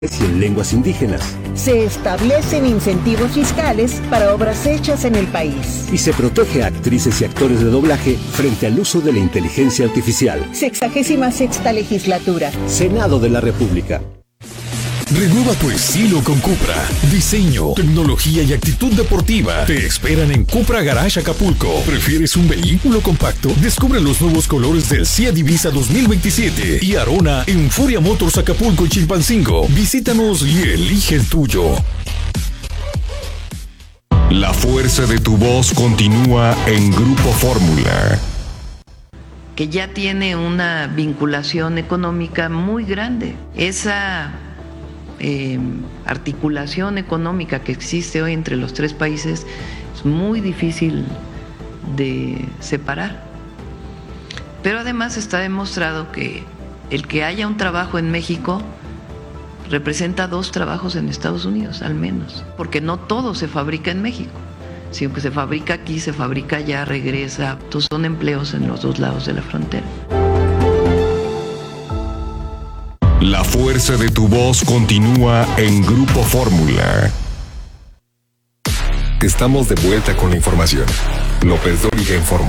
y en lenguas indígenas. Se establecen incentivos fiscales para obras hechas en el país. Y se protege a actrices y actores de doblaje frente al uso de la inteligencia artificial. 66ª legislatura. Senado de la República. Renueva tu estilo con Cupra. Diseño, tecnología y actitud deportiva te esperan en Cupra Garage Acapulco. ¿Prefieres un vehículo compacto? Descubre los nuevos colores del Sea Divisa 2027 y Arona en Furia Motors Acapulco y Chilpancingo. Visítanos y elige el tuyo. La fuerza de tu voz continúa en Grupo Fórmula, que ya tiene una vinculación económica muy grande. Esa articulación económica que existe hoy entre los tres países es muy difícil de separar. Pero además está demostrado que el que haya un trabajo en México representa 2 trabajos en Estados Unidos, al menos, porque no todo se fabrica en México. Si aunque se fabrica aquí, se fabrica allá, regresa. Entonces son empleos en los 2 lados de la frontera. La fuerza de tu voz continúa en Grupo Fórmula. Estamos de vuelta con la información. López Dóriga informó.